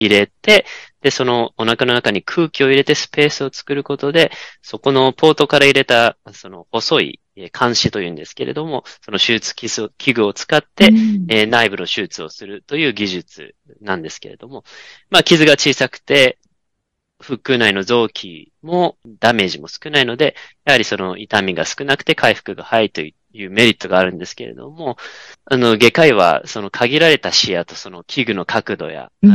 入れて、で、そのお腹の中に空気を入れてスペースを作ることで、そこのポートから入れた、その細い鉗子というんですけれども、その手術器具を使っうて、 ん。 内部の手術をするという技術なんですけれども、まあ、傷が小さくて、腹腔内の臓器もダメージも少ないので、やはりその痛みが少なくて回復が早いというメリットがあるんですけれども、外科医はその限られた視野とその器具の角度や、 うん。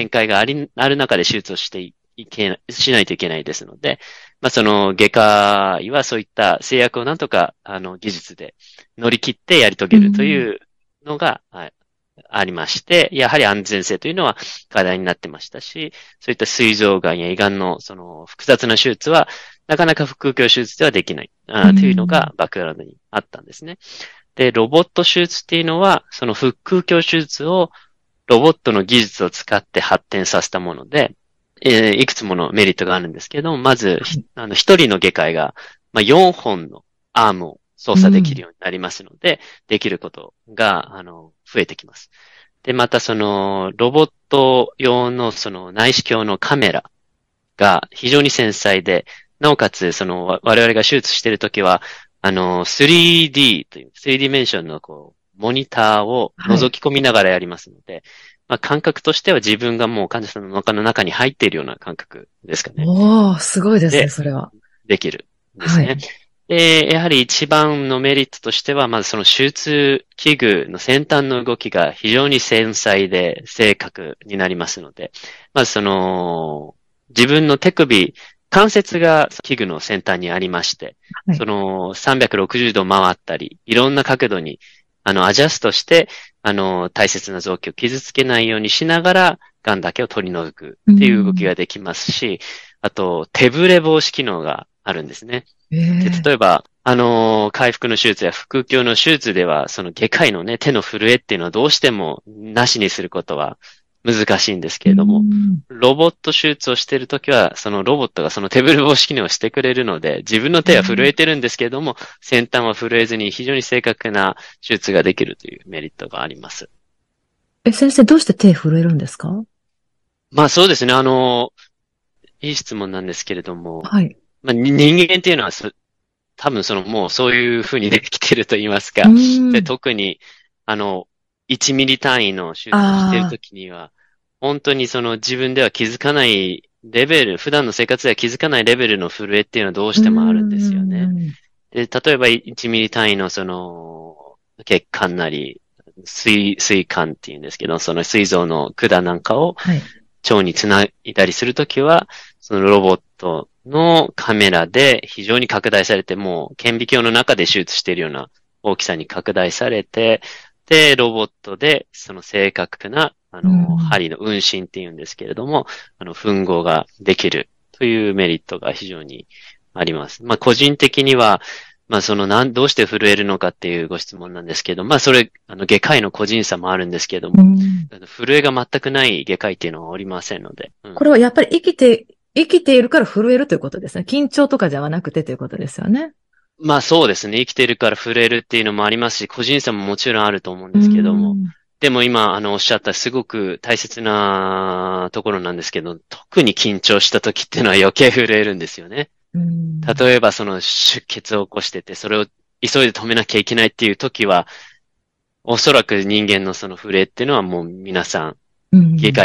限界がある中で手術をしないといけないですので、まあ、その外科医はそういった制約をなんとか、技術で乗り切ってやり遂うげるとん。 いうのが、はい、ありまして、やはり安全性というのは課題になってましたし、そういった膵臓がんや胃がんのその複雑な手術は、なかなか腹腔鏡手術ではできない、 うというのがん。 バックグラウンドにあったんですね。で、ロボット手術っていうのは、その腹腔鏡手術をロボットの技術を使って発展させたもので、いくつものメリットがあるんですけども、まず、 はい。 一人の外科医が、まあ、4本のアームを操作できうん。 るようになりますので、できることが、増えてきます。で、またその、ロボット用のその内視鏡のカメラが非常に繊細で、なおかつ、その、我々が手術しているときは、3D という、3ディメンションのこう、モニターをはい。 覗き込みながらやりますので、まあ、感覚としては自分がもう患者さんの中の中に入っているような感覚ですかね。 おー、すごいですね、 で、 それは。 できるんですね。 はい。 で、やはり一番のメリットとしては、まずその手術器具の先端の動きが非常に繊細で正確になりますので、まずその、自分の手首、関節が器具の先端にありまして、 はい。 その360度回ったり、いろんな角度に、アジャストして、大切な臓器を傷つけないようにしながら、癌だけを取り除くうっていう動きん。 ができますし、あと、手ブレ防止機能があるんですね。で、 ええ。 例えば、回復の手術や腹腔の手術では、その外科医のね、手の震えっていうのはどうしてもなしにすることは難しいんですうけれども、 ん。 ロボット手術をしているときは、そのロボットがその手ブレ防止機能をしてくれるので、自分の手は震えてるんですけれども、先端は震えずに非常に正確な手術ができるというメリットがあります。 先生、どうして手震えるんですか？ まあそうですね、いい質問なんですけれども、 はい。 まあ、人間っていうのは多分そのもうそういう風にできてると言いますうか。で、 ん。 特に、1ミリ単位の手術をしているああ。 ときには、本当にその自分では気づかないレベル、普段の生活では気づかないレベルの震えっていうのはどううしてもあるんですよね。 ん。 で、例えば1ミリ単位のその、血管なり、膵管っていうんですけど、その膵臓の管なんかをはい。 腸につないだりするときは、そのロボットのカメラで非常に拡大されて、もう顕微鏡の中で手術しているような大きさに拡大されて、で、ロボットでその正確な、 うん。 針の運針っていうんですけれども、吻合ができるというメリットが非常にあります。まあ、個人的には、まあ、どうして震えるのかっていうご質問なんですけど、まあ、それ、外科医の個人差もあるんですけども、 うん。 震えが全くない外科医っていうのはおりませんので、うん。 これはやっぱり生きているから震えるということですね。緊張とかじゃなくてということですよね。 まあそうですね。生きてるから震えるっていうのもありますし、個人差ももちろんあると思うんうですけども。 ん。 でも今、おっしゃったすごく大切なところなんですけど、特に緊張した時っていうのは余計震えるんですよね。 うん。 例えばその出血を起こしてて、それを急いで止めなきゃいけないっていう時は、おそらく人間のその震えっていうのはもう皆さん、 うん。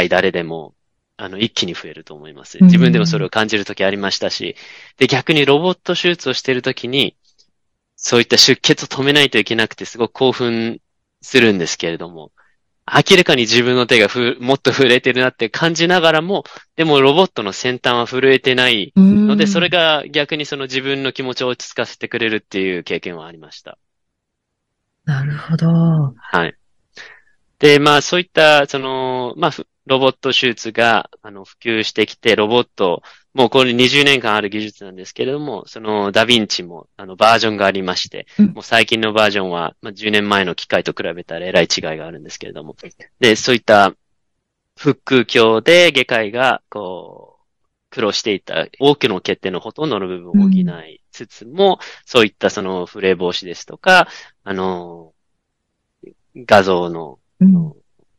外科医誰でも、一気に増えると思います。 う自分でもそれん。 を感じる時ありましたし、で、逆にロボット手術をしている時に、そういった出血を止めないといけなくてすごく興奮するんですけれども、明らかに自分の手がもっと震えてるなって感じながらも、でもロボットの先端は震えてないうので、それん。 が逆にその自分の気持ちを落ち着かせてくれるっていう経験はありました。 なるほど。 はい。で、まあそういった、まあロボット手術が、普及してきて、ロボット、もうこれ20年間ある技術なんですけれども、そのダヴィンチも、バージョンがありまして、 うん。 もう最近のバージョンは、まあ、10年前の機械と比べたらえらい違いがあるんですけれども、で、そういった腹腔鏡で外科医が、こう、苦労していた多くの欠点のほとんどの部分を補うん。 いつつも、そういったそのフレ防止ですとか、あの、画像の、 うん。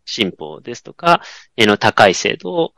進歩ですとか、高い精度を